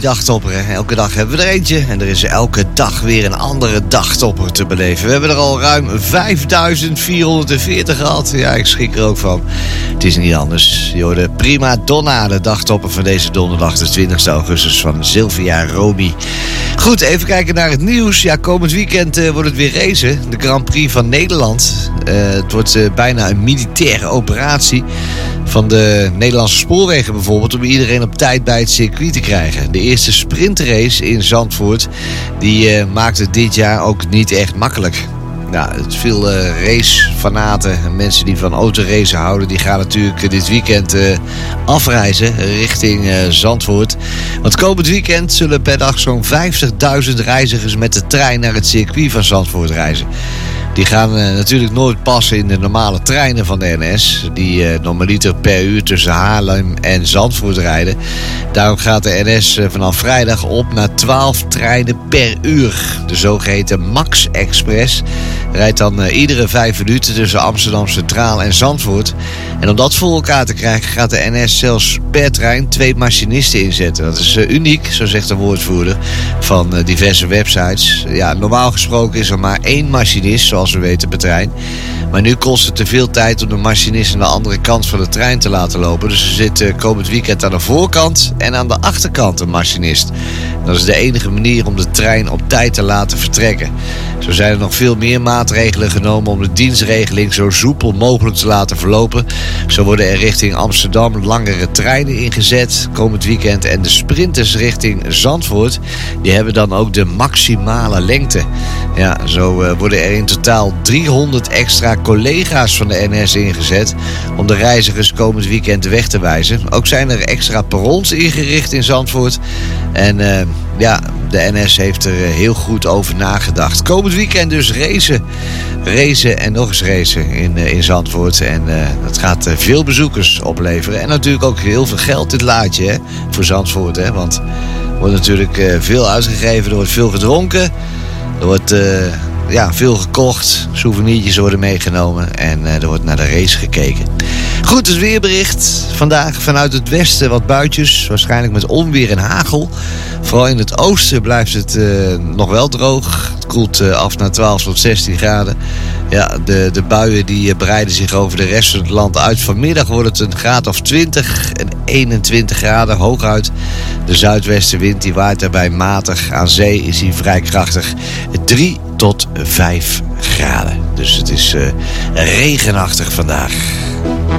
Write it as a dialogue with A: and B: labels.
A: Die dagtopper, hè? Elke dag hebben we er eentje. En er is elke dag weer een andere dagtopper te beleven. We hebben er al ruim 5440 gehad. Ja, ik schrik er ook van. Het is niet anders. Je hoorde Prima Donna, de dagtopper van deze donderdag, de 20 augustus van Sylvia Romy. Goed, even kijken naar het nieuws. Ja, komend weekend wordt het weer racen. De Grand Prix van Nederland. Het wordt bijna een militaire operatie van de Nederlandse spoorwegen bijvoorbeeld, om iedereen op tijd bij het circuit te krijgen. De eerste sprintrace in Zandvoort, die maakt het dit jaar ook niet echt makkelijk. Nou, veel racefanaten en mensen die van autoracen houden, die gaan natuurlijk dit weekend afreizen richting Zandvoort. Want komend weekend zullen per dag zo'n 50.000 reizigers met de trein naar het circuit van Zandvoort reizen. Die gaan natuurlijk nooit passen in de normale treinen van de NS, die normaliter per uur tussen Haarlem en Zandvoort rijden. Daarom gaat de NS vanaf vrijdag op naar 12 treinen per uur. De zogeheten Max Express rijdt dan iedere 5 minuten tussen Amsterdam Centraal en Zandvoort. En om dat voor elkaar te krijgen gaat de NS zelfs per trein 2 machinisten inzetten. Dat is uniek, zo zegt de woordvoerder van diverse websites. Ja, normaal gesproken is er maar 1 machinist, zoals we weten, per trein. Maar nu kost het te veel tijd om de machinist aan de andere kant van de trein te laten lopen. Dus er zit komend weekend aan de voorkant en aan de achterkant een machinist. Dat is de enige manier om de trein op tijd te laten vertrekken. Zo zijn er nog veel meer maatregelen genomen om de dienstregeling zo soepel mogelijk te laten verlopen. Zo worden er richting Amsterdam langere treinen ingezet komend weekend. En de sprinters richting Zandvoort, die hebben dan ook de maximale lengte. Ja, zo worden er in totaal 300 extra collega's van de NS ingezet om de reizigers komend weekend de weg te wijzen. Ook zijn er extra perrons ingericht in Zandvoort. En de NS heeft er heel goed over nagedacht. Komend weekend dus racen en nog eens racen in Zandvoort. En dat gaat veel bezoekers opleveren. En natuurlijk ook heel veel geld dit laadje, hè, voor Zandvoort. Hè, want er wordt natuurlijk veel uitgegeven, er wordt veel gedronken. Er wordt veel gekocht, souvenirtjes worden meegenomen en er wordt naar de race gekeken. Goed, het weerbericht. Vandaag vanuit het westen wat buitjes, waarschijnlijk met onweer en hagel. Vooral in het oosten blijft het nog wel droog. Het koelt af naar 12 tot 16 graden. Ja, de buien die breiden zich over de rest van het land uit. Vanmiddag wordt het een graad of 20 en 21 graden hooguit. De zuidwestenwind die waait daarbij matig. Aan zee is hij vrij krachtig. 3 tot 5 graden. Dus het is regenachtig vandaag.